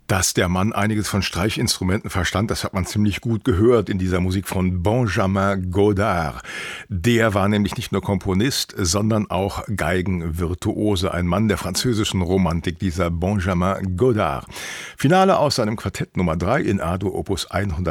Dass der Mann einiges von Streichinstrumenten verstand, das hat man ziemlich gut gehört in dieser Musik von Benjamin Godard. Der war nämlich nicht nur Komponist, sondern auch Geigenvirtuose, ein Mann der französischen Romantik, dieser Benjamin Godard. Finale aus seinem Quartett Nummer 3 in A-Dur Opus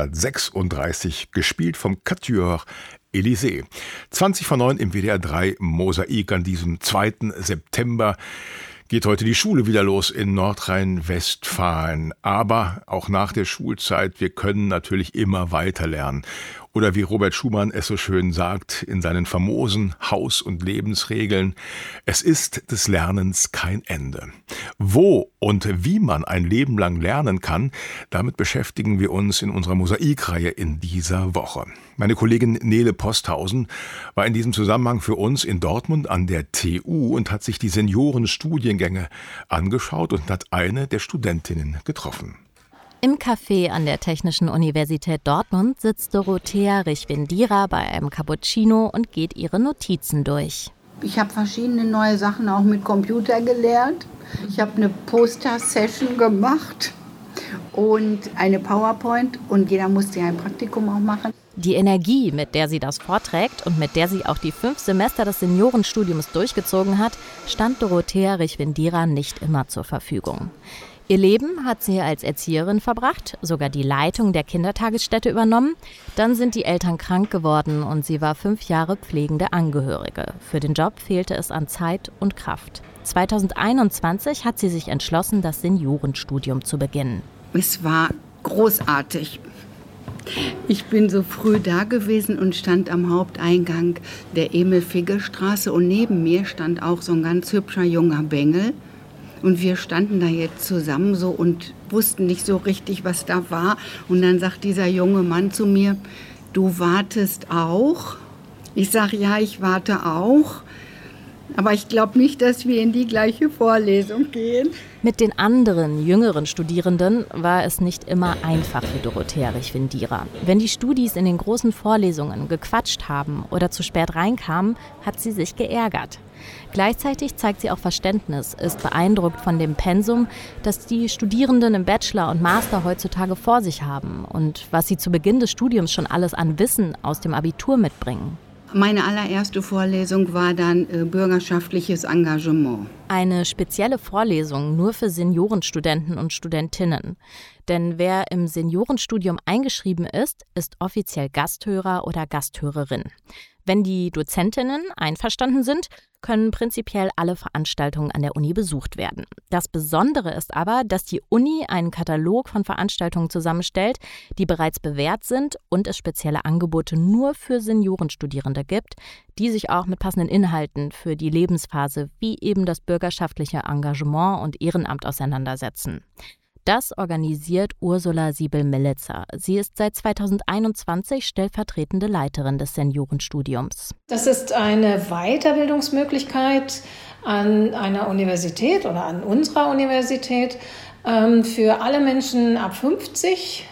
136, gespielt vom Quatuor Élysée. 20:09 im WDR 3 Mosaik an diesem 2. September. Geht heute die Schule wieder los in Nordrhein-Westfalen. Aber auch nach der Schulzeit, wir können natürlich immer weiter lernen. Oder wie Robert Schumann es so schön sagt in seinen famosen Haus- und Lebensregeln: Es ist des Lernens kein Ende. Wo und wie man ein Leben lang lernen kann, damit beschäftigen wir uns in unserer Mosaikreihe in dieser Woche. Meine Kollegin Nele Posthausen war in diesem Zusammenhang für uns in Dortmund an der TU und hat sich die Seniorenstudiengänge angeschaut und hat eine der Studentinnen getroffen. Im Café an der Technischen Universität Dortmund sitzt Dorothea Richwindira bei einem Cappuccino und geht ihre Notizen durch. Ich habe verschiedene neue Sachen auch mit Computer gelernt. Ich habe eine Poster-Session gemacht und eine PowerPoint und jeder musste ja ein Praktikum auch machen. Die Energie, mit der sie das vorträgt und mit der sie auch die 5 Semester des Seniorenstudiums durchgezogen hat, stand Dorothea Richwindira nicht immer zur Verfügung. Ihr Leben hat sie als Erzieherin verbracht, sogar die Leitung der Kindertagesstätte übernommen. Dann sind die Eltern krank geworden und sie war 5 Jahre pflegende Angehörige. Für den Job fehlte es an Zeit und Kraft. 2021 hat sie sich entschlossen, das Seniorenstudium zu beginnen. Es war großartig. Ich bin so früh da gewesen und stand am Haupteingang der Emil-Figge-Straße und neben mir stand auch so ein ganz hübscher junger Bengel. Und wir standen da jetzt zusammen so und wussten nicht so richtig, was da war. Und dann sagt dieser junge Mann zu mir: Du wartest auch? Ich sage: Ja, ich warte auch. Aber ich glaube nicht, dass wir in die gleiche Vorlesung gehen. Mit den anderen, jüngeren Studierenden war es nicht immer einfach für Dorothea Richwindira. Wenn die Studis in den großen Vorlesungen gequatscht haben oder zu spät reinkamen, hat sie sich geärgert. Gleichzeitig zeigt sie auch Verständnis, ist beeindruckt von dem Pensum, das die Studierenden im Bachelor und Master heutzutage vor sich haben und was sie zu Beginn des Studiums schon alles an Wissen aus dem Abitur mitbringen. Meine allererste Vorlesung war dann bürgerschaftliches Engagement. Eine spezielle Vorlesung nur für Seniorenstudenten und Studentinnen. Denn wer im Seniorenstudium eingeschrieben ist, ist offiziell Gasthörer oder Gasthörerin. Wenn die Dozentinnen einverstanden sind, können prinzipiell alle Veranstaltungen an der Uni besucht werden. Das Besondere ist aber, dass die Uni einen Katalog von Veranstaltungen zusammenstellt, die bereits bewährt sind und es spezielle Angebote nur für Seniorenstudierende gibt, die sich auch mit passenden Inhalten für die Lebensphase wie eben das bürgerschaftliche Engagement und Ehrenamt auseinandersetzen. Das organisiert Ursula Siebel-Millitzer. Sie ist seit 2021 stellvertretende Leiterin des Seniorenstudiums. Das ist eine Weiterbildungsmöglichkeit an einer Universität oder an unserer Universität für alle Menschen ab 50.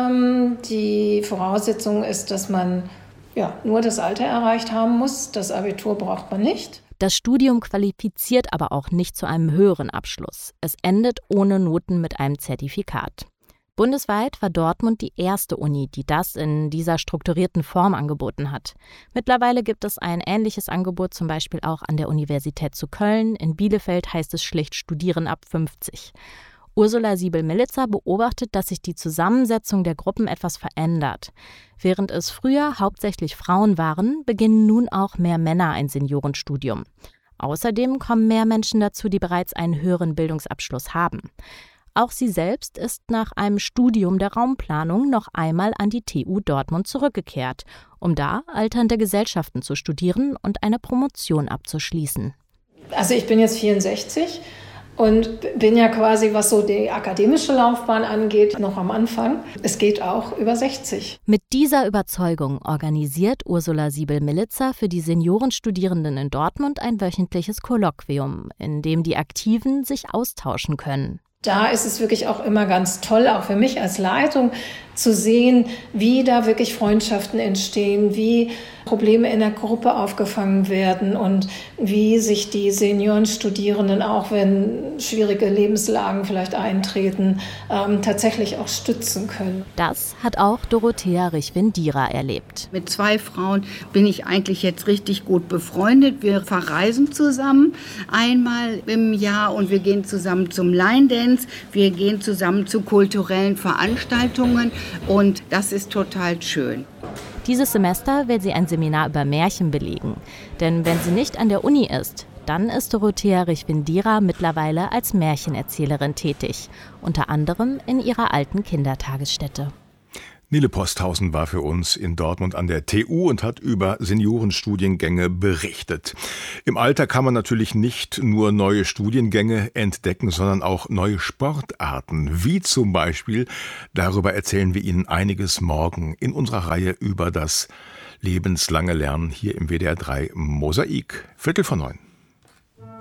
Die Voraussetzung ist, dass man nur das Alter erreicht haben muss. Das Abitur braucht man nicht. Das Studium qualifiziert aber auch nicht zu einem höheren Abschluss. Es endet ohne Noten mit einem Zertifikat. Bundesweit war Dortmund die erste Uni, die das in dieser strukturierten Form angeboten hat. Mittlerweile gibt es ein ähnliches Angebot zum Beispiel auch an der Universität zu Köln. In Bielefeld heißt es schlicht Studieren ab 50. Ursula Siebel-Millitzer beobachtet, dass sich die Zusammensetzung der Gruppen etwas verändert. Während es früher hauptsächlich Frauen waren, beginnen nun auch mehr Männer ein Seniorenstudium. Außerdem kommen mehr Menschen dazu, die bereits einen höheren Bildungsabschluss haben. Auch sie selbst ist nach einem Studium der Raumplanung noch einmal an die TU Dortmund zurückgekehrt, um da alternde Gesellschaften zu studieren und eine Promotion abzuschließen. Also ich bin jetzt 64. Und bin ja quasi, was so die akademische Laufbahn angeht, noch am Anfang. Es geht auch über 60. Mit dieser Überzeugung organisiert Ursula Siebel-Millitzer für die Seniorenstudierenden in Dortmund ein wöchentliches Kolloquium, in dem die Aktiven sich austauschen können. Da ist es wirklich auch immer ganz toll, auch für mich als Leitung, zu sehen, wie da wirklich Freundschaften entstehen, wie Probleme in der Gruppe aufgefangen werden und wie sich die Seniorenstudierenden, auch wenn schwierige Lebenslagen vielleicht eintreten, tatsächlich auch stützen können. Das hat auch Dorothea Richwindira erlebt. Mit 2 Frauen bin ich eigentlich jetzt richtig gut befreundet. Wir verreisen zusammen einmal im Jahr und wir gehen zusammen zum Line Dance. Wir gehen zusammen zu kulturellen Veranstaltungen und das ist total schön. Dieses Semester will sie ein Seminar über Märchen belegen. Denn wenn sie nicht an der Uni ist, dann ist Dorothea Richwindira mittlerweile als Märchenerzählerin tätig. Unter anderem in ihrer alten Kindertagesstätte. Nele Posthausen war für uns in Dortmund an der TU und hat über Seniorenstudiengänge berichtet. Im Alter kann man natürlich nicht nur neue Studiengänge entdecken, sondern auch neue Sportarten. Wie zum Beispiel, darüber erzählen wir Ihnen einiges morgen in unserer Reihe über das lebenslange Lernen hier im WDR 3 Mosaik. 8:45.